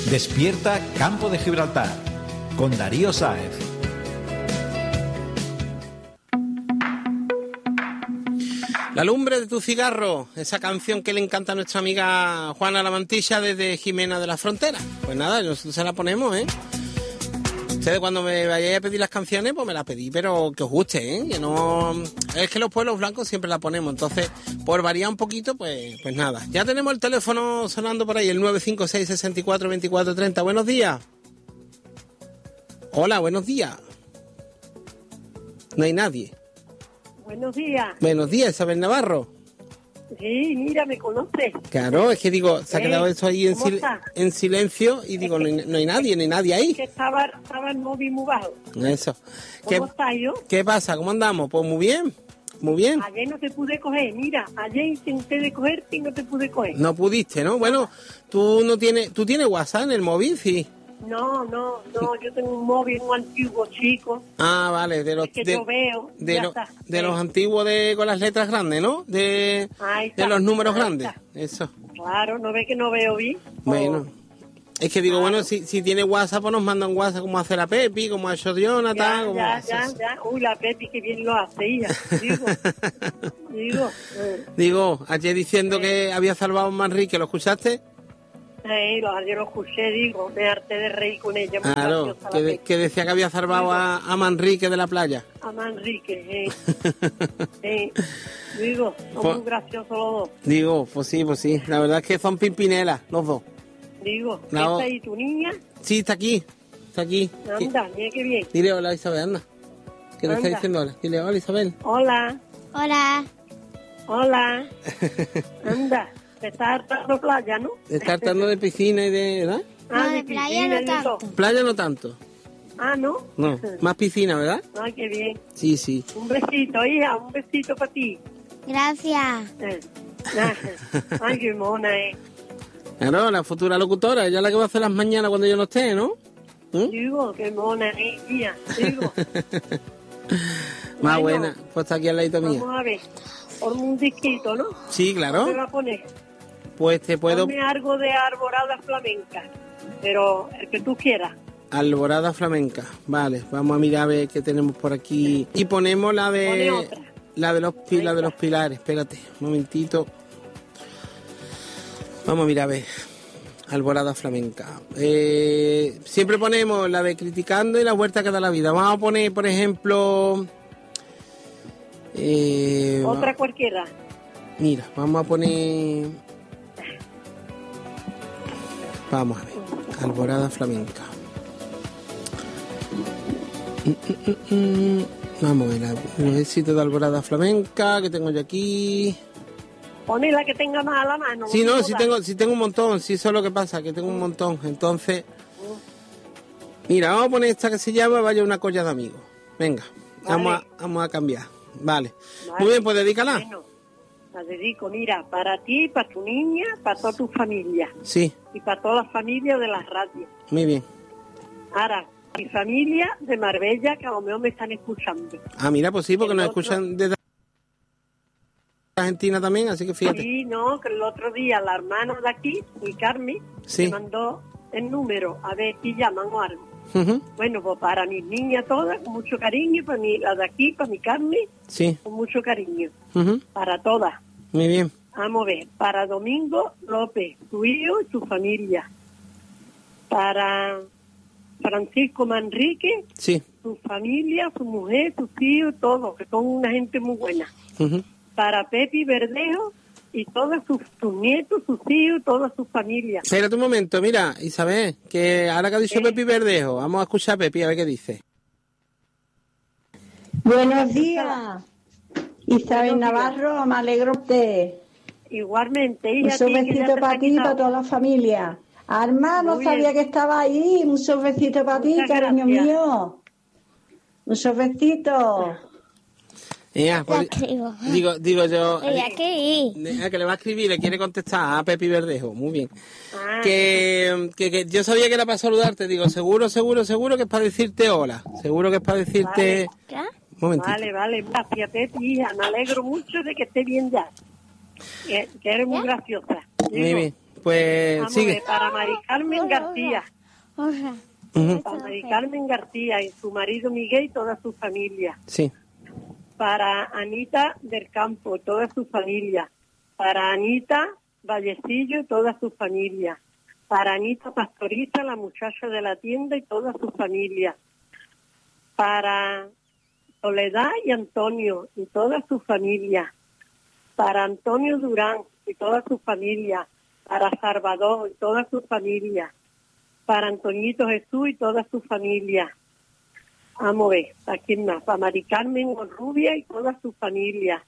Despierta Campo de Gibraltar con Darío Sáez. La lumbre de tu cigarro, esa canción que le encanta a nuestra amiga Juana La Mantilla desde Jimena de la Frontera. Pues nada, nosotros se la ponemos, ¿eh? Ustedes cuando me vayáis a pedir las canciones, pues me las pedí, pero que os guste, ¿eh? Que no... Es que los pueblos blancos siempre la ponemos, entonces, por variar un poquito, pues nada. Ya tenemos el teléfono sonando por ahí, el 956 64 24 30. Buenos días. Hola, buenos días. No hay nadie. Buenos días. Buenos días, Isabel Navarro. Sí, mira, me conoces. Claro, es que digo, se ha quedado eso ahí en silencio y digo, no hay nadie ahí. Es que estaba el móvil muy bajo. Eso. ¿Cómo estás yo? ¿Qué pasa? ¿Cómo andamos? Pues muy bien, muy bien. Ayer no te pude coger, mira, ayer intenté de cogerte y no te pude coger. No pudiste, ¿no? Bueno, ¿tú tienes WhatsApp en el móvil? Sí. No, yo tengo un móvil muy antiguo, chico. Ah, vale, de los que yo veo, de los antiguos con las letras grandes, ¿no? De los números grandes. Eso. Claro, no ve que no veo bien. Bueno. Es que digo, claro. Bueno, si tiene WhatsApp, pues nos mandan WhatsApp como hace la Pepi, como ha hecho Jonathan. Ya. Uy, la Pepi que bien lo hace ella. Digo, ayer diciendo que había salvado a Manrique, ¿lo escuchaste? Ayer lo escuché, digo, me harté de reír con ella. Claro, que decía que había salvado a Manrique de la playa. A Manrique, Digo, son muy graciosos los dos. Digo, pues sí, la verdad es que son pimpinelas los dos. Digo, ¿está ahí tu niña? Sí, está aquí. Anda, mira qué bien. Dile hola, Isabel, anda. ¿Qué le está diciendo hola? Dile hola, Isabel. Hola. Anda. Te estás hartando playa, ¿no? Te estás hartando de piscina y de... ¿verdad? No, de playa no tanto. Playa no tanto. Ah, ¿no? No, más piscina, ¿verdad? Ay, qué bien. Sí. Un besito, hija, un besito para ti. Gracias. Ay, qué mona, Claro, la futura locutora, ella es la que va a hacer las mañanas cuando yo no esté, ¿no? Digo, qué mona, tía. Digo. Más buena, pues está aquí al ladito mío. Vamos a ver, por un disquito, ¿no? Sí, claro. ¿Qué va a poner? Pues te puedo... Ponme algo de Alborada Flamenca, pero el que tú quieras. Alborada Flamenca, vale, vamos a mirar a ver qué tenemos por aquí. Y ponemos la de los pilares, espérate, un momentito. Vamos a mirar a ver. Alborada Flamenca. Siempre ponemos la de Criticando y la vuelta que da la vida. Vamos a poner, por ejemplo... otra cualquiera. Mira, vamos a poner... Vamos a ver. Alborada Flamenca. Vamos a ver los éxitos de Alborada Flamenca que tengo yo aquí. Pone la que tenga más a la mano. Sí, no, sí tengo un montón. Sí, eso es lo que pasa, que tengo un montón. Entonces, mira, vamos a poner esta que se llama Vaya una colla de amigos. Venga, vale. Vamos a cambiar. Vale. Muy bien, pues dedícala. Bueno, la dedico, mira, para ti, para tu niña, para toda tu familia. Sí. Y para toda la familia de las radios. Muy bien. Ahora, mi familia de Marbella, que a lo mejor me están escuchando. Ah, mira, pues sí, porque nos escuchan desde Argentina también, así que fíjate. Sí, no, que el otro día la hermana de aquí, mi Carmen, me mandó el número, a ver si llaman o algo. Bueno, pues para mis niñas todas, con mucho cariño, para la de aquí, para mi Carmen, con mucho cariño. Para todas. Muy bien. Vamos a ver, para Domingo López, su hijo y su familia. Para Francisco Manrique, su familia, su mujer, sus hijos, todos, que son una gente muy buena. Para Pepi Verdejo y todos sus nietos, sus hijos, toda su familia. Espérate un momento, mira, Isabel, que ahora que ha dicho Pepi Verdejo, vamos a escuchar a Pepi a ver qué dice. Buenos días, Isabel Navarro, me alegro de... Igualmente, hija. Un besito para ti y para toda la familia. Arma, no sabía que estaba ahí. Un besito para ti, cariño mío. Un besito. Pues, digo yo que le va a escribir, le quiere contestar a Pepi Verdejo, muy bien. Que yo sabía que era para saludarte, digo, seguro que es para decirte hola, seguro que es para decirte... Vale, gracias Pepi, hija, me alegro mucho de que esté bien ya, que eres muy graciosa. Muy bien, Pues sigue. Para Mari Carmen García. Para Mari Carmen García y su marido Miguel y toda su familia. Sí. Para Anita del Campo, toda su familia. Para Anita Vallecillo y toda su familia. Para Anita Pastoriza, la muchacha de la tienda y toda su familia. Para Soledad y Antonio y toda su familia. Para Antonio Durán y toda su familia. Para Salvador y toda su familia. Para Antoñito Jesús y toda su familia. Vamos a ver, ¿a quién más? Para Mari Carmen Rubia y toda su familia.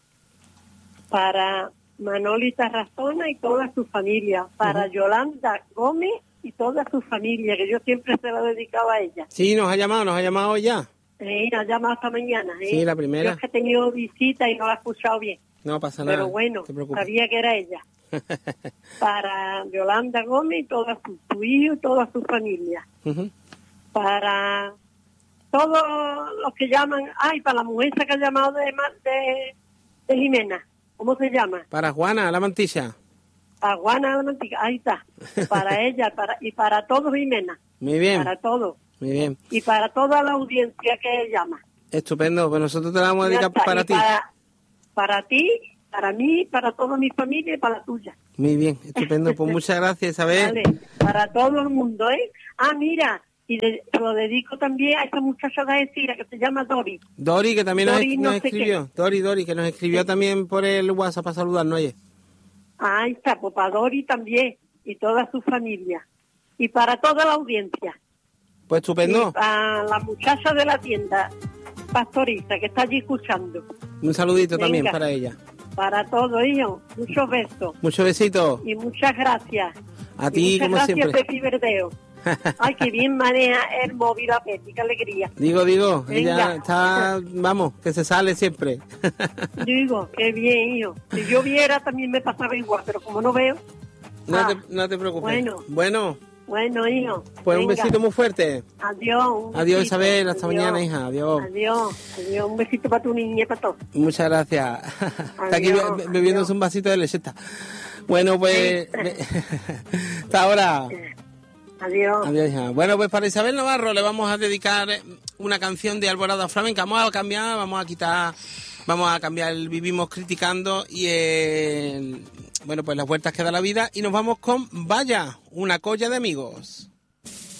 Para Manolita Razona y toda su familia. Para Yolanda Gómez y toda su familia, que yo siempre se lo he dedicado a ella. Sí, nos ha llamado ya. Ha llamado esta mañana. Sí, la primera. Yo es que he tenido visita y no la he escuchado bien. No pasa nada. Pero bueno, sabía que era ella. Para Yolanda Gómez y toda su hijo y toda su familia. Para todos los que llaman, para la mujer que ha llamado de Jimena, ¿cómo se llama? Para Juana, la Mantilla. Para Juana, la Mantilla, ahí está. Para ella y para todos, Jimena. Muy bien. Para todos. Muy bien. Y para toda la audiencia que llama. Estupendo, pues nosotros te la vamos a dedicar para ti. Para ti, para mí, para toda mi familia y para la tuya. Muy bien, estupendo. Pues muchas gracias, Isabel. Vale, para todo el mundo, ¿eh? Mira, y lo dedico también a esa muchacha de Algeciras que se llama Dori. Dori, que también nos escribió. Dori, que nos escribió también por el WhatsApp para saludarnos ayer. Ahí está, pues para Dori también y toda su familia. Y para toda la audiencia. Pues estupendo. Y para la muchacha de la tienda, Pastoriza, que está allí escuchando. Un saludito también para ella. Para todo, hijo. Muchos besos. Muchos besitos. Y muchas gracias. A ti, como siempre. Muchas gracias, Pepi Verdeo. Ay, qué bien maneja el móvil a Pepi, qué alegría. Digo, ella está, vamos, que se sale siempre. Digo, qué bien, hijo. Si yo viera también me pasaba igual, pero como no veo... No te preocupes. Bueno, hijo. Pues un besito muy fuerte. Adiós. Adiós, Isabel. Hasta mañana, hija. Adiós. Adiós. Un besito para tu niña y para todos. Muchas gracias. Está aquí bebiéndose un vasito de lecheta. Bueno, pues... hasta ahora. Adiós. Adiós, hija. Bueno, pues para Isabel Navarro le vamos a dedicar una canción de Alborada Flamenca. Vamos a cambiar el Vivimos Criticando y bueno, pues las vueltas que da la vida, y nos vamos con Vaya, una colla de amigos.